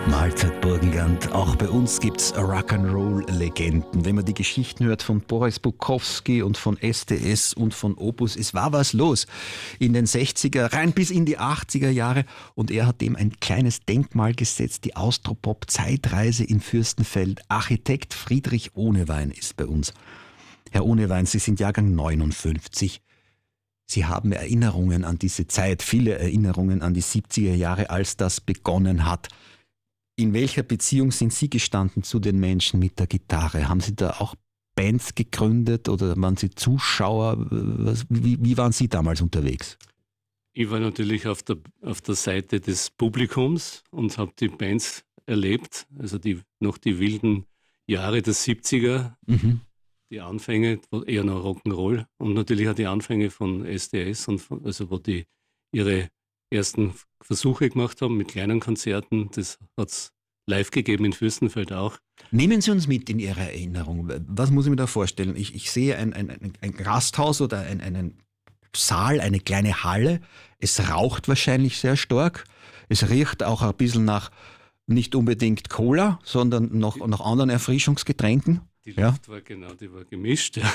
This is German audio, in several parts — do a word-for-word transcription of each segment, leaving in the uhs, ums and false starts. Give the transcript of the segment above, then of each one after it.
Mahlzeit Burgenland. Auch bei uns gibt's Rock'n'Roll-Legenden. Wenn man die Geschichten hört von Boris Bukowski und von S D S und von Opus, es war was los in den sechziger, rein bis in die achtziger Jahre. Und er hat dem ein kleines Denkmal gesetzt, die Austropop-Zeitreise in Fürstenfeld. Architekt Friedrich Ohnewein ist bei uns. Herr Ohnewein, Sie sind Jahrgang neunundfünfzig. Sie haben Erinnerungen an diese Zeit, viele Erinnerungen an die siebziger Jahre, als das begonnen hat. In welcher Beziehung sind Sie gestanden zu den Menschen mit der Gitarre? Haben Sie da auch Bands gegründet oder waren Sie Zuschauer? Was, wie, wie waren Sie damals unterwegs? Ich war natürlich auf der, auf der Seite des Publikums und habe die Bands erlebt, also die, noch die wilden Jahre der siebziger, mhm. die Anfänge, eher noch Rock'n'Roll und natürlich auch die Anfänge von S D S, und von, also wo die ihre ersten Versuche gemacht haben mit kleinen Konzerten. Das hat es live gegeben in Fürstenfeld auch. Nehmen Sie uns mit in Ihre Erinnerung. Was muss ich mir da vorstellen? Ich, ich sehe ein, ein, ein Gasthaus oder ein, einen Saal, eine kleine Halle. Es raucht wahrscheinlich sehr stark. Es riecht auch ein bisschen nach nicht unbedingt Cola, sondern nach, nach anderen Erfrischungsgetränken. Die Luft ja. war genau, die war gemischt. Ja.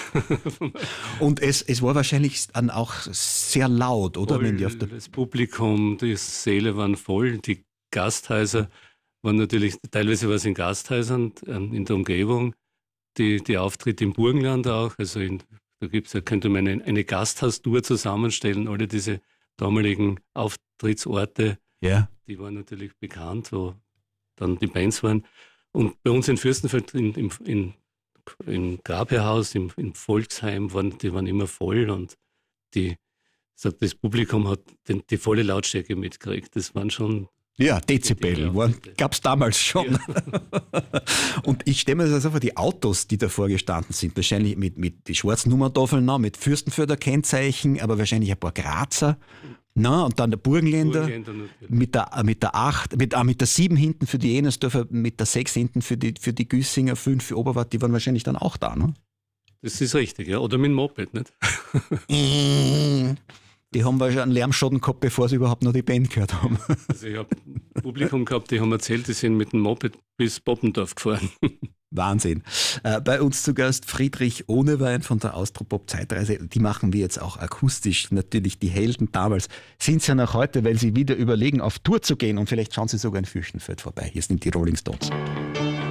Und es, es war wahrscheinlich dann auch sehr laut, oder? Voll, Wenn die auf der das Publikum, die Säle waren voll, die Gasthäuser waren natürlich, teilweise war es in Gasthäusern in der Umgebung, die, die Auftritte im Burgenland auch, also in, da gibt's, da könnte man eine, eine Gasthaustour zusammenstellen, alle diese damaligen Auftrittsorte, ja. die waren natürlich bekannt, wo dann die Bands waren. Und bei uns in Fürstenfeld, in, in, in im Grabherrhaus, im, im Volksheim, waren, die waren immer voll und die, das Publikum hat den, die volle Lautstärke mitgekriegt. Das waren schon... Ja, Dezibel, gab es damals schon. Ja. Und ich stelle mir das also vor, die Autos, die davor gestanden sind, wahrscheinlich mit, mit die schwarzen Nummertafeln, mit Fürstenfelder Kennzeichen, aber wahrscheinlich ein paar Grazer. Na, und dann der Burgenländer, Burgenländer mit der mit der acht, mit, ah, mit der sieben hinten für die Enersdorfer, mit der sechs hinten für die für die Güssinger, fünf für Oberwart, die waren wahrscheinlich dann auch da, ne? Das ist richtig, ja. Oder mit dem Moped, nicht? Die haben wahrscheinlich einen Lärmschaden gehabt, bevor sie überhaupt noch die Band gehört haben. Also ich habe ein Publikum gehabt, die haben erzählt, die sind mit dem Moped bis Poppendorf gefahren. Wahnsinn. Äh, bei uns zu Gast Friedrich Ohnewein von der Austropop-Zeitreise. Die machen wir jetzt auch akustisch. Natürlich die Helden damals sind es ja noch heute, weil sie wieder überlegen, auf Tour zu gehen. Und vielleicht schauen sie sogar in Fürstenfeld vorbei. Hier sind die Rolling Stones.